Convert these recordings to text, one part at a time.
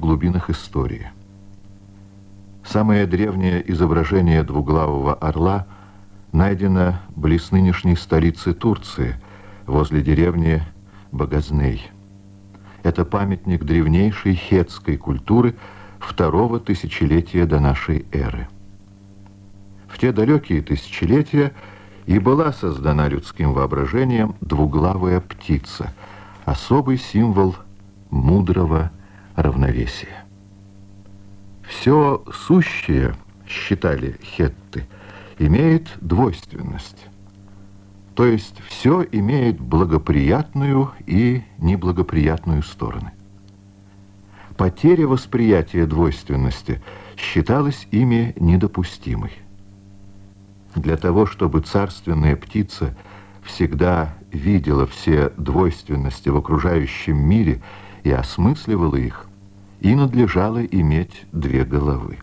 глубинах истории. Самое древнее изображение двуглавого орла найдено близ нынешней столицы Турции, возле деревни Багазней. Это памятник древнейшей хетской культуры второго тысячелетия до нашей эры. В те далекие тысячелетия и была создана людским воображением двуглавая птица, особый символ мудрого равновесия. Все сущее, считали хетты, имеет двойственность, то есть все имеет благоприятную и неблагоприятную стороны. Потеря восприятия двойственности считалась ими недопустимой. Для того, чтобы царственная птица всегда видела все двойственности в окружающем мире и осмысливала их, и надлежало иметь две головы.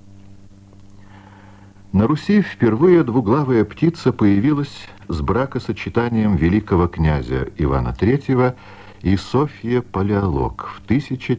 На Руси впервые двуглавая птица появилась с бракосочетанием великого князя Ивана III и Софьи Палеолог в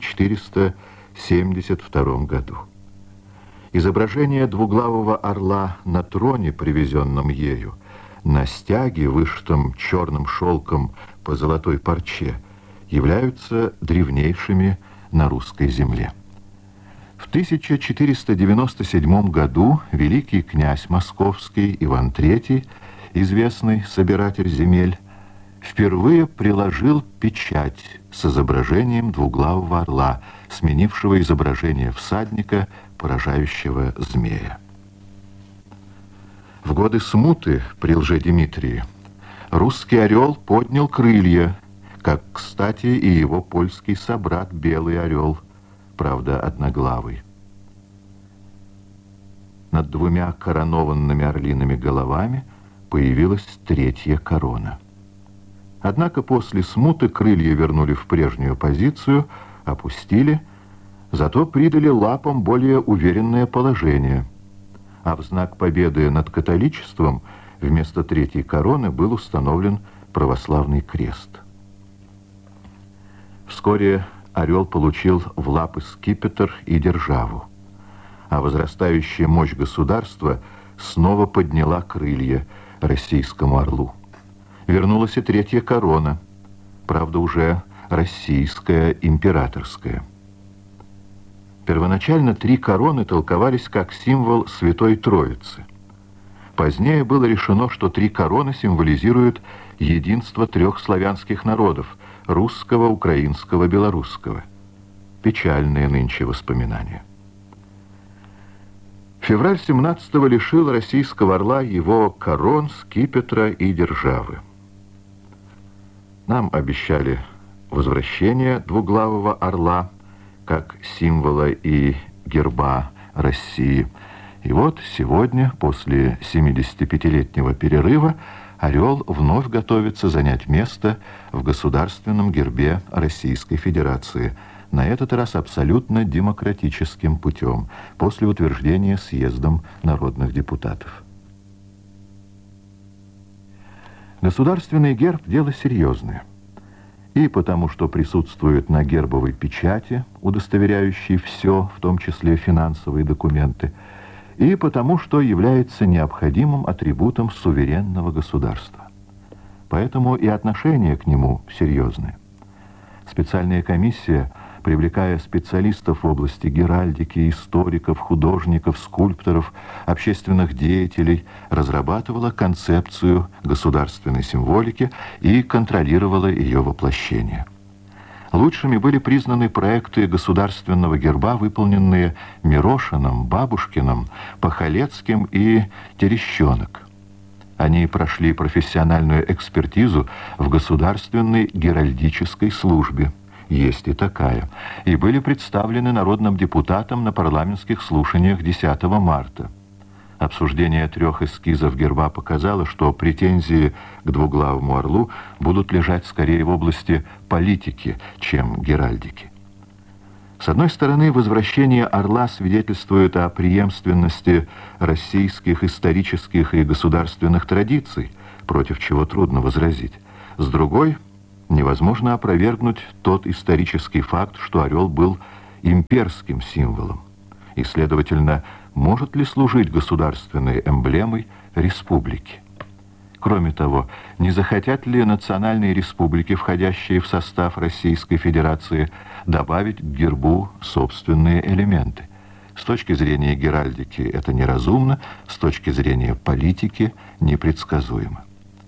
1472 году. Изображение двуглавого орла на троне, привезенном ею, на стяге, вышитом черным шелком по золотой парче, являются древнейшими на русской земле. В 1497 году великий князь московский Иван III, известный собиратель земель, впервые приложил печать с изображением двуглавого орла, сменившего изображение всадника, поражающего змея. В годы смуты при Лжедимитрии русский орел поднял крылья, как, кстати, и его польский собрат Белый орел, правда, одноглавый. Над двумя коронованными орлиными головами появилась третья корона. Однако после смуты крылья вернули в прежнюю позицию, опустили, зато придали лапам более уверенное положение, а в знак победы над католичеством вместо третьей короны был установлен православный крест. Вскоре орел получил в лапы скипетр и державу, а возрастающая мощь государства снова подняла крылья российскому орлу. Вернулась и третья корона, правда уже российская, императорская. Первоначально три короны толковались как символ Святой Троицы. Позднее было решено, что три короны символизируют единство трех славянских народов – русского, украинского, белорусского. Печальные нынче воспоминания. Февраль 17-го лишил российского орла его корон, скипетра и державы. Нам обещали возвращение двуглавого орла как символа и герба России. И вот сегодня, после 75-летнего перерыва, орел вновь готовится занять место в государственном гербе Российской Федерации, на этот раз абсолютно демократическим путем, после утверждения съездом народных депутатов. Государственный герб – дело серьезное. И потому, что присутствует на гербовой печати, удостоверяющей все, в том числе финансовые документы, и потому, что является необходимым атрибутом суверенного государства. Поэтому и отношение к нему серьезное. Специальная комиссия, привлекая специалистов в области геральдики, историков, художников, скульпторов, общественных деятелей, разрабатывала концепцию государственной символики и контролировала ее воплощение. Лучшими были признаны проекты государственного герба, выполненные Мирошиным, Бабушкиным, Пахалецким и Терещенок. Они прошли профессиональную экспертизу в Государственной геральдической службе, есть и такая, и были представлены народным депутатам на парламентских слушаниях 10 марта. Обсуждение трех эскизов герба показало, что претензии к двуглавому орлу будут лежать скорее в области политики, чем геральдики. С одной стороны, возвращение орла свидетельствует о преемственности российских исторических и государственных традиций, против чего трудно возразить. С другой, невозможно опровергнуть тот исторический факт, что орел был имперским символом? И, следовательно, может ли служить государственной эмблемой республики? Кроме того, не захотят ли национальные республики, входящие в состав Российской Федерации, добавить к гербу собственные элементы? С точки зрения геральдики это неразумно, с точки зрения политики непредсказуемо.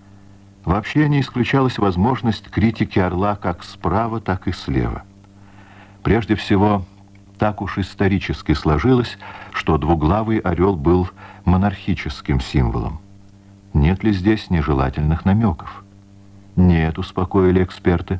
Вообще не исключалась возможность критики орла как справа, так и слева. Прежде всего, так уж исторически сложилось, что двуглавый орел был монархическим символом. Нет ли здесь нежелательных намеков? Нет, успокоили эксперты.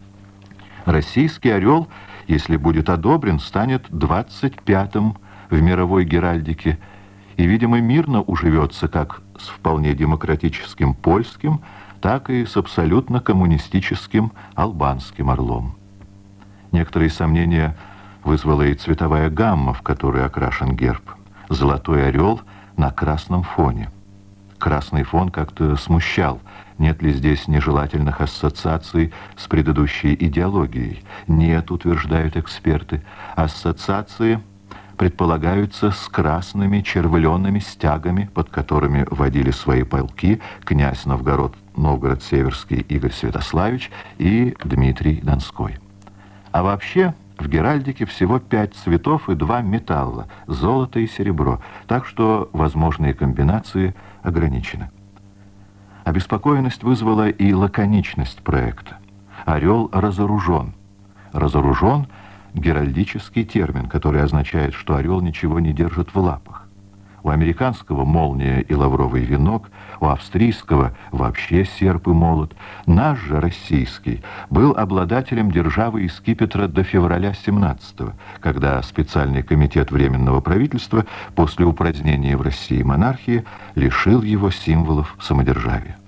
Российский орел, если будет одобрен, станет 25-м в мировой геральдике и, видимо, мирно уживется как с вполне демократическим польским, так и с абсолютно коммунистическим албанским орлом. Некоторые сомнения вызвала и цветовая гамма, в которой окрашен герб. Золотой орел на красном фоне. Красный фон как-то смущал. Нет ли здесь нежелательных ассоциаций с предыдущей идеологией? Нет, утверждают эксперты. Ассоциации предполагаются с красными червленными стягами, под которыми водили свои полки князь Новгород-Северский Игорь Святославич и Дмитрий Донской. А вообще в геральдике всего 5 цветов и 2 металла – золото и серебро, так что возможные комбинации ограничены. Обеспокоенность вызвала и лаконичность проекта. Орел разоружен. Разоружен – геральдический термин, который означает, что орел ничего не держит в лапах. У американского молния и лавровый венок, у австрийского вообще серп и молот. Наш же российский был обладателем державы и скипетра до февраля 17-го, когда специальный комитет Временного правительства после упразднения в России монархии лишил его символов самодержавия.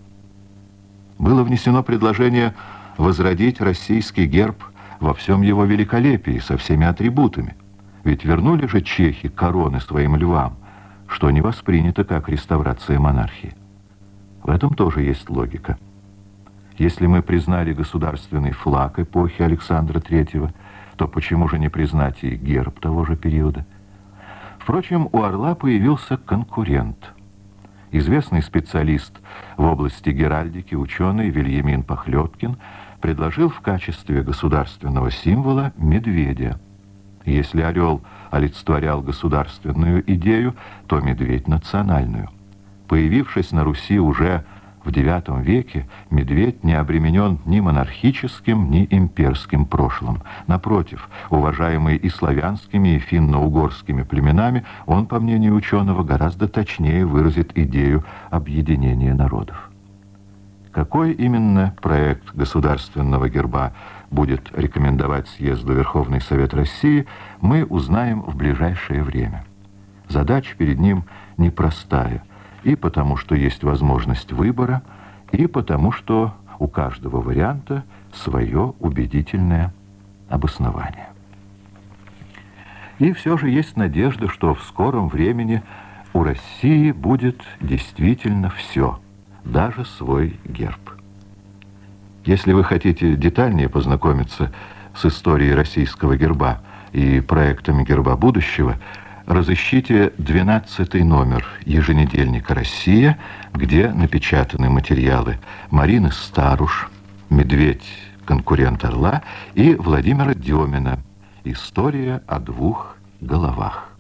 Было внесено предложение возродить российский герб во всем его великолепии, со всеми атрибутами. Ведь вернули же чехи короны своим львам, что не воспринято как реставрация монархии. В этом тоже есть логика. Если мы признали государственный флаг эпохи Александра III, то почему же не признать и герб того же периода? Впрочем, у орла появился конкурент. Известный специалист в области геральдики, ученый Вильямин Похлёбкин, предложил в качестве государственного символа медведя. Если орел олицетворял государственную идею, то медведь — национальную. Появившись на Руси уже в IX веке, медведь не обременен ни монархическим, ни имперским прошлым. Напротив, уважаемый и славянскими, и финно-угорскими племенами, он, по мнению ученого, гораздо точнее выразит идею объединения народов. Какой именно проект государственного герба будет рекомендовать съезду Верховный Совет России, мы узнаем в ближайшее время. Задача перед ним непростая, и потому что есть возможность выбора, и потому что у каждого варианта свое убедительное обоснование. И все же есть надежда, что в скором времени у России будет действительно все, даже свой герб. Если вы хотите детальнее познакомиться с историей российского герба и проектами герба будущего, разыщите 12-й номер еженедельника «Россия», где напечатаны материалы Марины Старуш, «Медведь, конкурент орла» и Владимира Демина «История о 2 головах».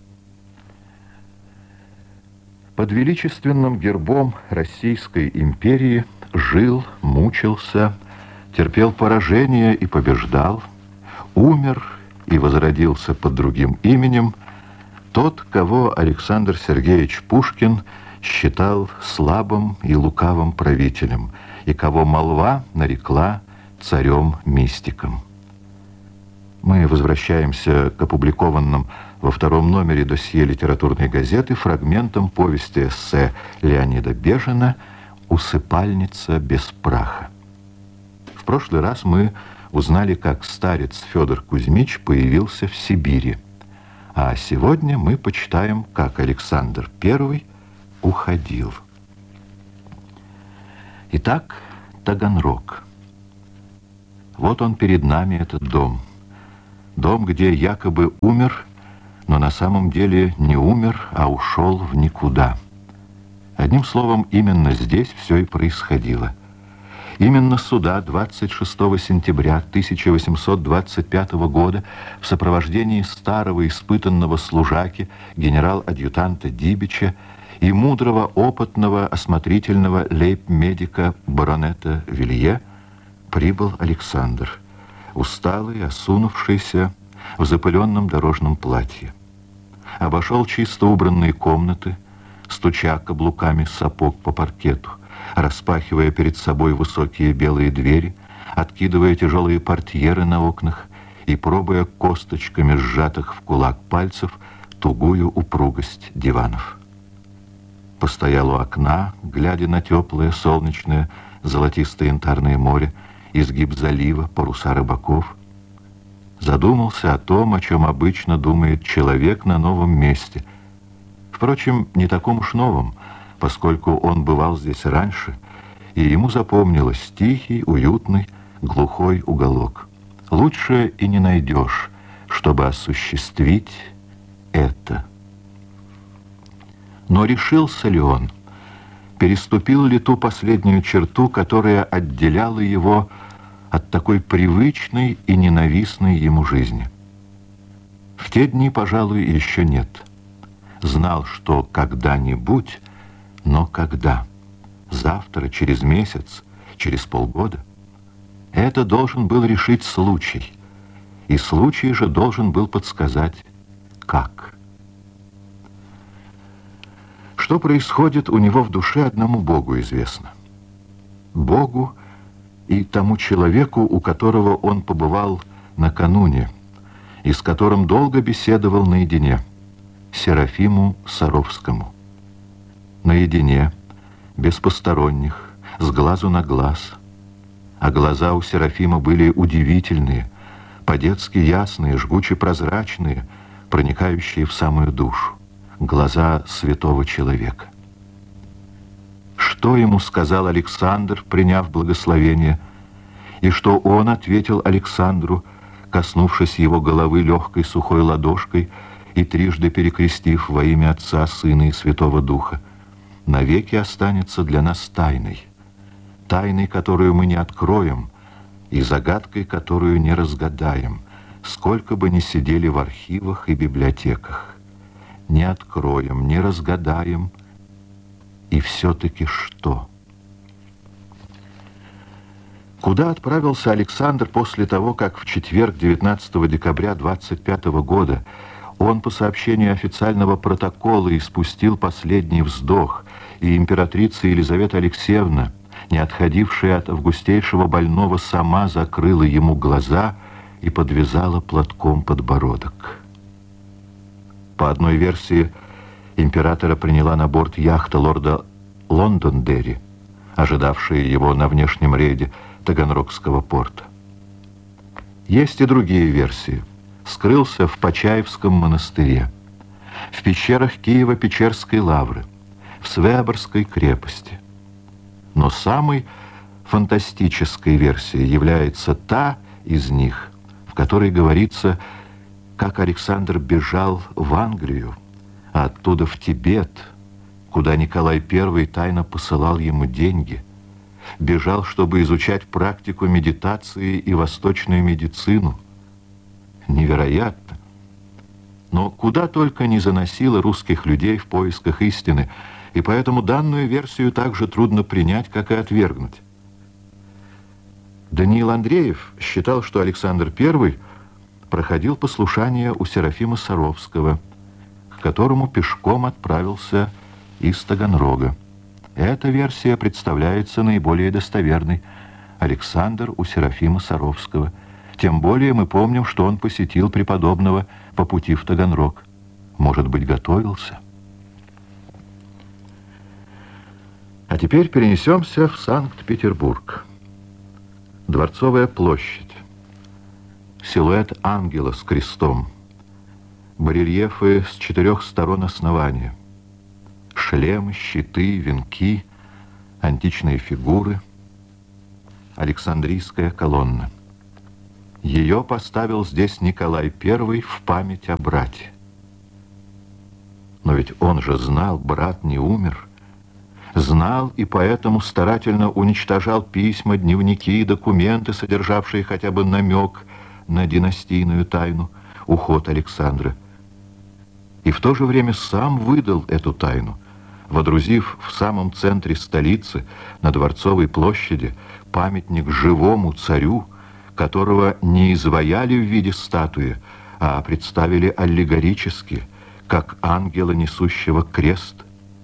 Под величественным гербом Российской империи жил, мучился, терпел поражение и побеждал, умер и возродился под другим именем тот, кого Александр Сергеевич Пушкин считал слабым и лукавым правителем, и кого молва нарекла царем-мистиком. Мы возвращаемся к опубликованным во 2-м номере досье литературной газеты фрагментам повести-эссе Леонида Бежина «Усыпальница без праха». В прошлый раз мы узнали, как старец Федор Кузьмич появился в Сибири, а сегодня мы почитаем, как Александр I уходил. Итак, Таганрог. Вот он перед нами, этот дом. Дом, где якобы умер, но на самом деле не умер, а ушел в никуда. Одним словом, именно здесь все и происходило. Именно сюда 26 сентября 1825 года в сопровождении старого испытанного служаки генерал-адъютанта Дибича и мудрого, опытного, осмотрительного лейб-медика баронета Вилье прибыл Александр, усталый, осунувшийся, в запыленном дорожном платье. Обошел чисто убранные комнаты, стуча каблуками сапог по паркету, распахивая перед собой высокие белые двери, откидывая тяжелые портьеры на окнах и пробуя косточками сжатых в кулак пальцев тугую упругость диванов. Постоял у окна, глядя на теплое, солнечное, золотистое янтарное море, изгиб залива, паруса рыбаков. Задумался о том, о чем обычно думает человек на новом месте. Впрочем, не таком уж новом, поскольку он бывал здесь раньше, и ему запомнилось тихий, уютный, глухой уголок. Лучше и не найдешь, чтобы осуществить это. Но решился ли он? Переступил ли ту последнюю черту, которая отделяла его от такой привычной и ненавистной ему жизни? В те дни, пожалуй, еще нет. Знал, что когда-нибудь, но когда? Завтра, через месяц, через полгода? Это должен был решить случай. И случай же должен был подсказать, как. Что происходит у него в душе, одному Богу известно. Богу и тому человеку, у которого он побывал накануне, и с которым долго беседовал наедине, Серафиму Саровскому. Наедине, без посторонних, с глазу на глаз. А глаза у Серафима были удивительные, по-детски ясные, жгуче прозрачные, проникающие в самую душу. Глаза святого человека. Что ему сказал Александр, приняв благословение, и что он ответил Александру, коснувшись его головы легкой сухой ладошкой и трижды перекрестив во имя Отца, Сына и Святого Духа, навеки останется для нас тайной, тайной, которую мы не откроем, и загадкой, которую не разгадаем, сколько бы ни сидели в архивах и библиотеках. Не откроем, не разгадаем, и все-таки что? Куда отправился Александр после того, как в четверг 19 декабря 25 года он по сообщению официального протокола испустил последний вздох, и императрица Елизавета Алексеевна, не отходившая от августейшего больного, сама закрыла ему глаза и подвязала платком подбородок? По одной версии, императора приняла на борт яхта лорда Лондондерри, ожидавшая его на внешнем рейде Таганрогского порта. Есть и другие версии. Скрылся в Почаевском монастыре, в пещерах Киево-Печерской лавры, в Свеоборской крепости. Но самой фантастической версией является та из них, в которой говорится, как Александр бежал в Англию, а оттуда в Тибет, куда Николай I тайно посылал ему деньги. Бежал, чтобы изучать практику медитации и восточную медицину. Невероятно! Но куда только не заносило русских людей в поисках истины, и поэтому данную версию так же трудно принять, как и отвергнуть. Даниил Андреев считал, что Александр I проходил послушание у Серафима Саровского, к которому пешком отправился из Таганрога. Эта версия представляется наиболее достоверной. Александр у Серафима Саровского. Тем более мы помним, что он посетил преподобного по пути в Таганрог. Может быть, готовился? А теперь перенесемся в Санкт-Петербург. Дворцовая площадь. Силуэт ангела с крестом. Барельефы с 4 сторон основания. Шлемы, щиты, венки, античные фигуры. Александрийская колонна. Ее поставил здесь Николай I в память о брате. Но ведь он же знал, брат не умер. Знал и поэтому старательно уничтожал письма, дневники и документы, содержавшие хотя бы намек на династийную тайну, уход Александра. И в то же время сам выдал эту тайну, водрузив в самом центре столицы, на Дворцовой площади, памятник живому царю, которого не изваяли в виде статуи, а представили аллегорически, как ангела, несущего крест.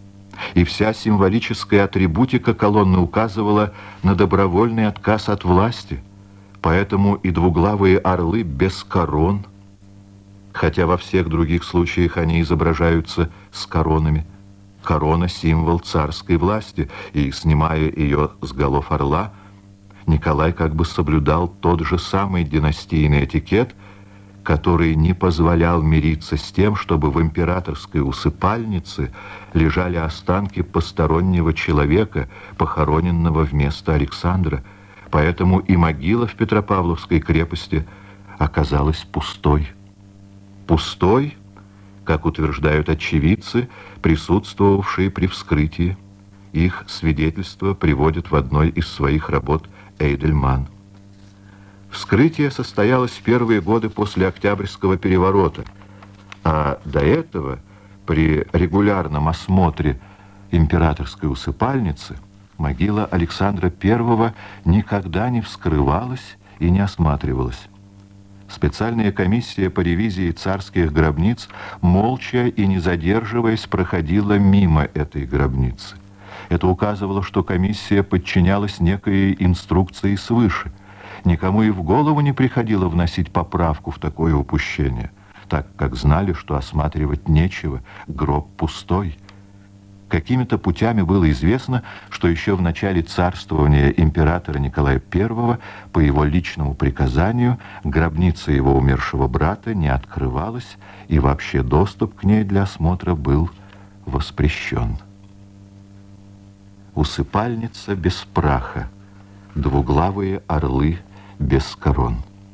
И вся символическая атрибутика колонны указывала на добровольный отказ от власти, поэтому и двуглавые орлы без корон, хотя во всех других случаях они изображаются с коронами. Корона — символ царской власти, и, снимая ее с голов орла, Николай как бы соблюдал тот же самый династийный этикет, который не позволял мириться с тем, чтобы в императорской усыпальнице лежали останки постороннего человека, похороненного вместо Александра. Поэтому и могила в Петропавловской крепости оказалась пустой. Пустой, как утверждают очевидцы, присутствовавшие при вскрытии. Их свидетельство приводит в одной из своих работ Эйдельман. Вскрытие состоялось в первые годы после Октябрьского переворота, а до этого при регулярном осмотре императорской усыпальницы могила Александра I никогда не вскрывалась и не осматривалась. Специальная комиссия по ревизии царских гробниц молча и не задерживаясь проходила мимо этой гробницы. Это указывало, что комиссия подчинялась некой инструкции свыше. Никому и в голову не приходило вносить поправку в такое упущение, так как знали, что осматривать нечего, гроб пустой. Какими-то путями было известно, что еще в начале царствования императора Николая I по его личному приказанию гробница его умершего брата не открывалась, и вообще доступ к ней для осмотра был воспрещен. Усыпальница без праха, двуглавые орлы без корон.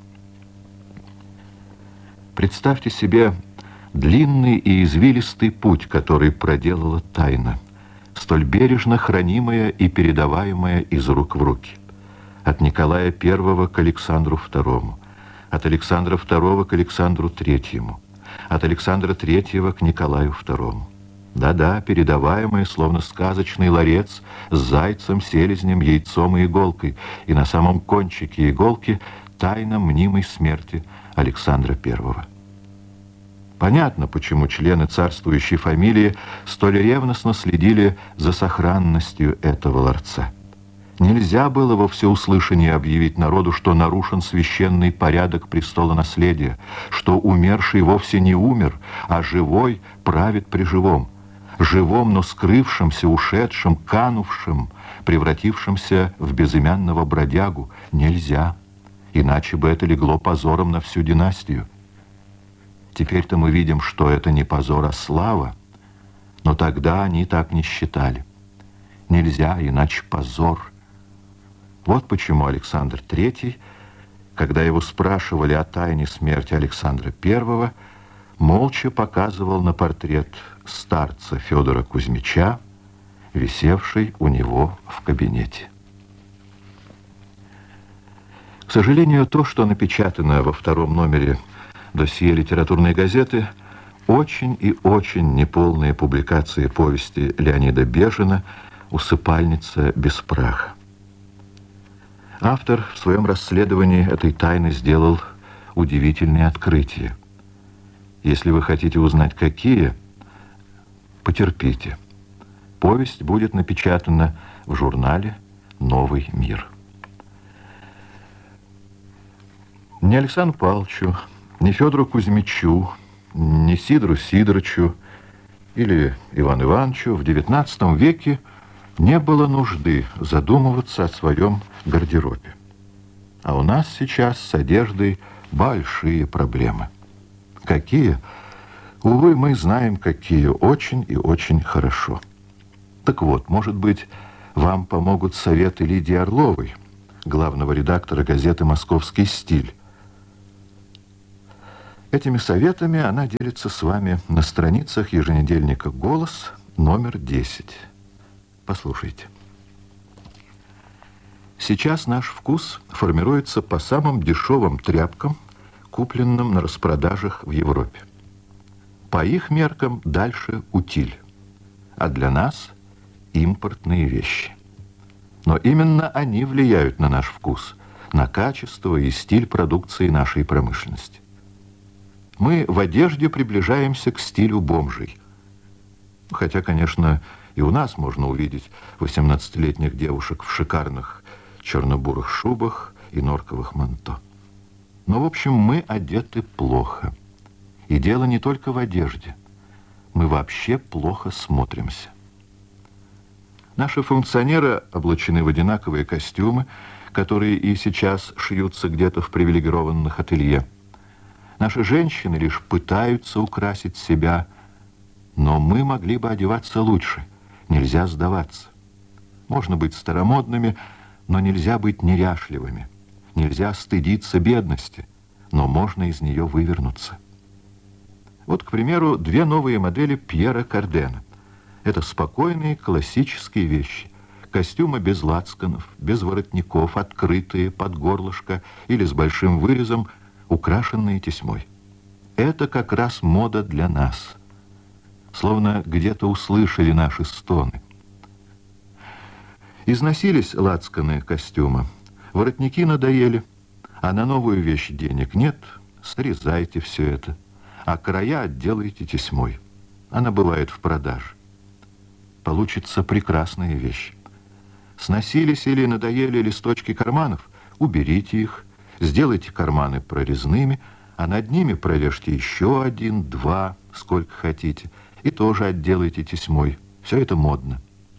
Представьте себе длинный и извилистый путь, который проделала тайна, столь бережно хранимая и передаваемая из рук в руки. От Николая I к Александру II, от Александра II к Александру III, от Александра III к Николаю II. Да-да, передаваемая, словно сказочный ларец с зайцем, селезнем, яйцом и иголкой, и на самом кончике иголки тайна мнимой смерти Александра I. Понятно, почему члены царствующей фамилии столь ревностно следили за сохранностью этого ларца. Нельзя было во всеуслышание объявить народу, что нарушен священный порядок престолонаследия, что умерший вовсе не умер, а живой правит при живом. Живом, но скрывшимся, ушедшим, канувшим, превратившимся в безымянного бродягу, нельзя. Иначе бы это легло позором на всю династию. Теперь-то мы видим, что это не позор, а слава. Но тогда они так не считали. Нельзя, иначе позор. Вот почему Александр III, когда его спрашивали о тайне смерти Александра I, молча показывал на портрет старца Федора Кузьмича, висевший у него в кабинете. К сожалению, то, что напечатано во втором номере досье литературной газеты, очень и очень неполные публикации повести Леонида Бежина «Усыпальница без праха». Автор в своем расследовании этой тайны сделал удивительные открытия. Если вы хотите узнать, какие, потерпите. Повесть будет напечатана в журнале «Новый мир». Ни Александру Павловичу, ни Федору Кузьмичу, ни Сидору Сидорычу или Ивану Ивановичу в XIX веке не было нужды задумываться о своем гардеробе. А у нас сейчас с одеждой большие проблемы. Какие? Увы, мы знаем, какие, очень и очень хорошо. Так вот, может быть, вам помогут советы Лидии Орловой, главного редактора газеты «Московский стиль». Этими советами она делится с вами на страницах еженедельника «Голос» номер 10. Послушайте. Сейчас наш вкус формируется по самым дешевым тряпкам, купленным на распродажах в Европе. По их меркам дальше утиль, а для нас импортные вещи. Но именно они влияют на наш вкус, на качество и стиль продукции нашей промышленности. Мы в одежде приближаемся к стилю бомжей. Хотя, конечно, и у нас можно увидеть 18-летних девушек в шикарных черно-бурых шубах и норковых манто. Но, в общем, мы одеты плохо. И дело не только в одежде. Мы вообще плохо смотримся. Наши функционеры облачены в одинаковые костюмы, которые и сейчас шьются где-то в привилегированных ателье. Наши женщины лишь пытаются украсить себя, но мы могли бы одеваться лучше. Нельзя сдаваться. Можно быть старомодными, но нельзя быть неряшливыми. Нельзя стыдиться бедности, но можно из нее вывернуться. Вот, к примеру, две новые модели Пьера Кардена. Это спокойные классические вещи. Костюмы без лацканов, без воротников, открытые, под горлышко или с большим вырезом, украшенные тесьмой. Это как раз мода для нас. Словно где-то услышали наши стоны. Износились лацканы костюма, воротники надоели, а на новую вещь денег нет, срезайте все это, а края отделайте тесьмой. Она бывает в продаже. Получится прекрасная вещь. Сносились или надоели листочки карманов, уберите их, сделайте карманы прорезными, а над ними прорежьте еще один, два, сколько хотите, и тоже отделайте тесьмой. Все это модно.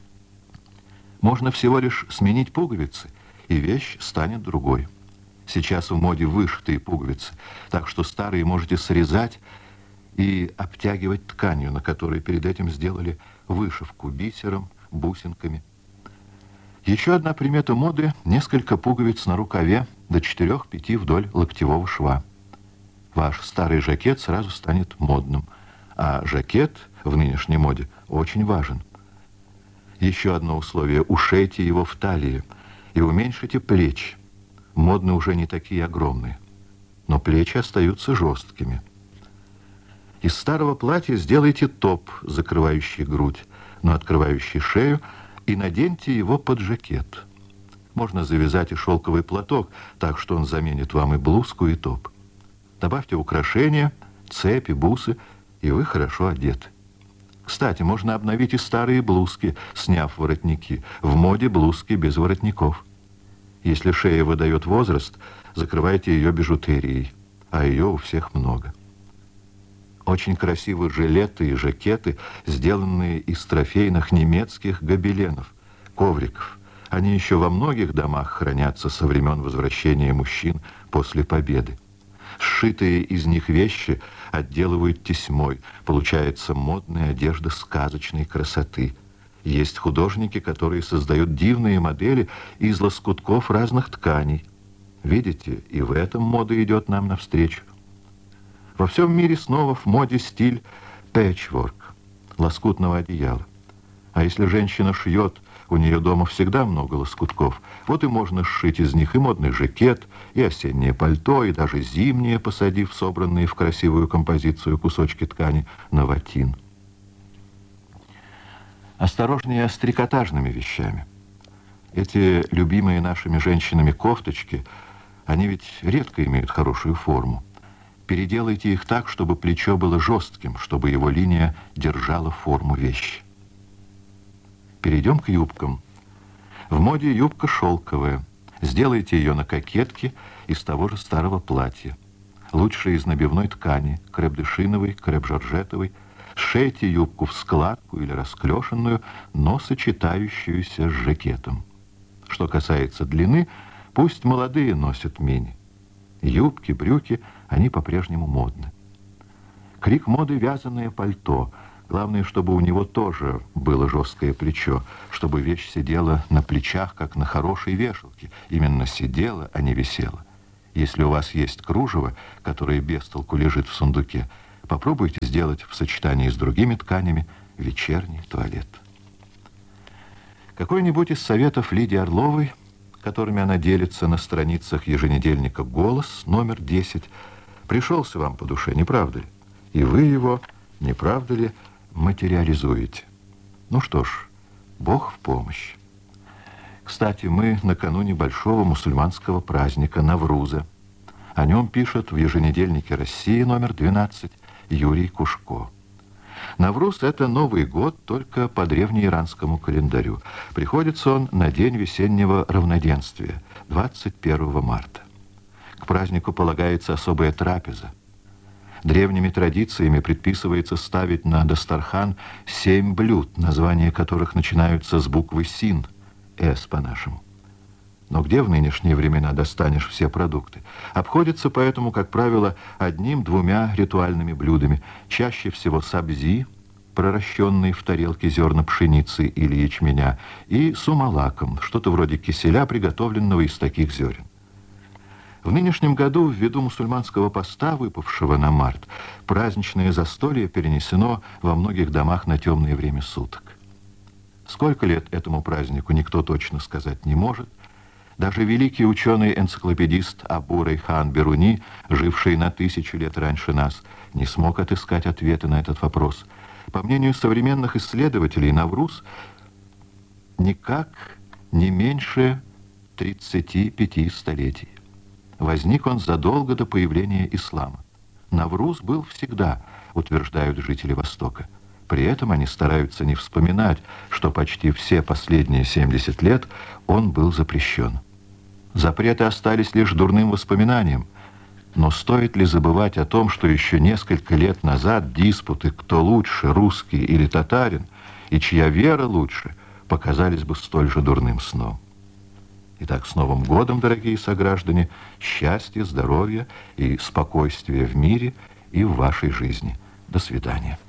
Можно всего лишь сменить пуговицы, и вещь станет другой. Сейчас в моде вышитые пуговицы, так что старые можете срезать и обтягивать тканью, на которой перед этим сделали вышивку бисером, бусинками. Еще одна примета моды — несколько пуговиц на рукаве до 4-5 вдоль локтевого шва. Ваш старый жакет сразу станет модным, а жакет в нынешней моде очень важен. Еще одно условие — ушейте его в талии и уменьшите плечи. Модны уже не такие огромные, но плечи остаются жесткими. Из старого платья сделайте топ, закрывающий грудь, но открывающий шею, и наденьте его под жакет. Можно завязать и шелковый платок, так что он заменит вам и блузку, и топ. Добавьте украшения, цепи, бусы, и вы хорошо одеты. Кстати, можно обновить и старые блузки, сняв воротники. В моде блузки без воротников. Если шея выдает возраст, закрывайте ее бижутерией, а ее у всех много. Очень красивы жилеты и жакеты, сделанные из трофейных немецких гобеленов, ковриков. Они еще во многих домах хранятся со времен возвращения мужчин после победы. Сшитые из них вещи отделывают тесьмой. Получается модная одежда сказочной красоты. Есть художники, которые создают дивные модели из лоскутков разных тканей. Видите, и в этом мода идет нам навстречу. Во всем мире снова в моде стиль пэтчворк, лоскутного одеяла. А если женщина шьет, у нее дома всегда много лоскутков. Вот и можно сшить из них и модный жакет, и осеннее пальто, и даже зимнее, посадив собранные в красивую композицию кусочки ткани на ватин. Осторожнее с трикотажными вещами. Эти любимые нашими женщинами кофточки, они ведь редко имеют хорошую форму. Переделайте их так, чтобы плечо было жестким, чтобы его линия держала форму вещи. Перейдем к юбкам. В моде юбка шелковая. Сделайте ее на кокетке из того же старого платья. Лучше из набивной ткани, креп-дешиновой, креп-жоржетовой. Сшейте юбку в складку или расклешенную, но сочетающуюся с жакетом. Что касается длины, пусть молодые носят мини. Юбки, брюки, они по-прежнему модны. Крик моды — вязаное пальто. Главное, чтобы у него тоже было жесткое плечо, чтобы вещь сидела на плечах, как на хорошей вешалке. Именно сидела, а не висела. Если у вас есть кружево, которое без толку лежит в сундуке, попробуйте сделать в сочетании с другими тканями вечерний туалет. Какой-нибудь из советов Лидии Орловой, которыми она делится на страницах еженедельника «Голос», номер 10, пришелся вам по душе, не правда ли? И вы его, не правда ли, материализуете. Ну что ж, Бог в помощь. Кстати, мы накануне большого мусульманского праздника Навруза. О нем пишет в еженедельнике «Россия» номер 12 Юрий Кушко. Навруз — это Новый год только по древнеиранскому календарю. Приходится он на день весеннего равноденствия, 21 марта. К празднику полагается особая трапеза. Древними традициями предписывается ставить на дастархан 7 блюд, названия которых начинаются с буквы «Син», «С» по-нашему. Но где в нынешние времена достанешь все продукты? Обходится поэтому, как правило, одним-двумя ритуальными блюдами, чаще всего сабзи, проращенные в тарелке зерна пшеницы или ячменя, и сумалаком, что-то вроде киселя, приготовленного из таких зерен. В нынешнем году, ввиду мусульманского поста, выпавшего на март, праздничное застолье перенесено во многих домах на темное время суток. Сколько лет этому празднику, никто точно сказать не может. Даже великий ученый-энциклопедист Абу-Рейхан Беруни, живший на 1000 лет раньше нас, не смог отыскать ответы на этот вопрос. По мнению современных исследователей, Навруз никак не меньше 35 столетий. Возник он задолго до появления ислама. Навруз был всегда, утверждают жители Востока. При этом они стараются не вспоминать, что почти все последние 70 лет он был запрещен. Запреты остались лишь дурным воспоминанием. Но стоит ли забывать о том, что еще несколько лет назад диспуты, кто лучше, русский или татарин, и чья вера лучше, показались бы столь же дурным сном? Итак, с Новым годом, дорогие сограждане, счастья, здоровья и спокойствия в мире и в вашей жизни. До свидания.